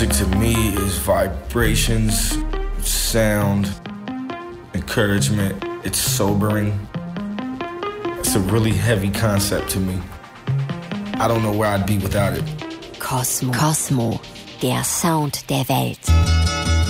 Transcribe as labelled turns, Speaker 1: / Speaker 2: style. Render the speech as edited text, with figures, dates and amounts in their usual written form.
Speaker 1: Music to me is vibrations, sound, encouragement. It's sobering. It's a really heavy concept to me. I don't know where I'd be without it.
Speaker 2: Cosmo, der Sound der Welt.